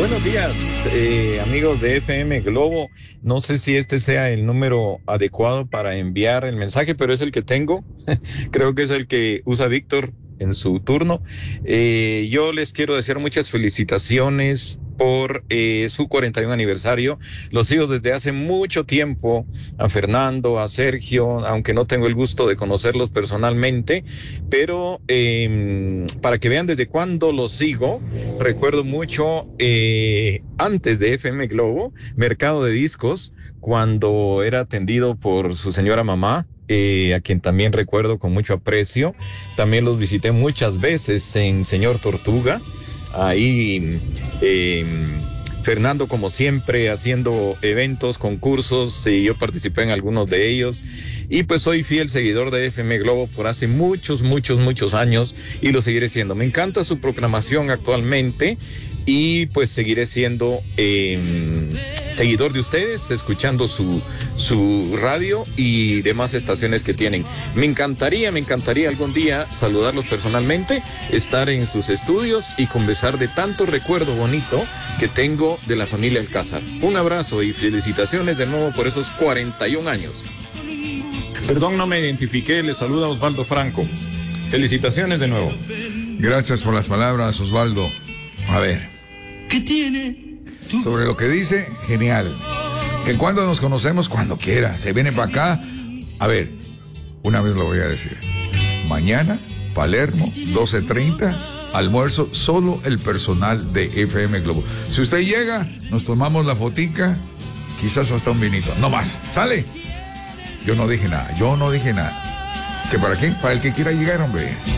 Buenos días, amigos de FM Globo. No sé si este sea el número adecuado para enviar el mensaje, pero es el que tengo. Creo que es el que usa Víctor en su turno. Yo les quiero desear muchas felicitaciones por su 41 aniversario. Los sigo desde hace mucho tiempo, a Fernando, a Sergio, aunque no tengo el gusto de conocerlos personalmente, pero para que vean desde cuándo los sigo, recuerdo mucho antes de FM Globo, Mercado de Discos, cuando era atendido por su señora mamá, a quien también recuerdo con mucho aprecio. También los visité muchas veces en Señor Tortuga. Ahí Fernando, como siempre, haciendo eventos, concursos, y yo participé en algunos de ellos. Y pues soy fiel seguidor de FM Globo por hace muchos años y lo seguiré siendo. Me encanta su programación actualmente y pues seguiré siendo seguidor de ustedes, escuchando su radio y demás estaciones que tienen. Me encantaría algún día saludarlos personalmente, estar en sus estudios y conversar de tanto recuerdo bonito que tengo de la familia Alcázar. Un abrazo y felicitaciones de nuevo por esos 41 años. Perdón, no me identifiqué, les saluda Osvaldo Franco. Felicitaciones de nuevo. Gracias por las palabras, Osvaldo. A ver, ¿qué tiene? Sobre lo que dice, genial. Que cuando nos conocemos, cuando quiera. Se viene para acá. A ver, una vez lo voy a decir. Mañana, Palermo, 12:30, almuerzo, solo el personal de FM Globo. Si usted llega, nos tomamos la fotica, quizás hasta un vinito. No más. ¿Sale? Yo no dije nada. ¿Que para qué? Para el que quiera llegar, hombre.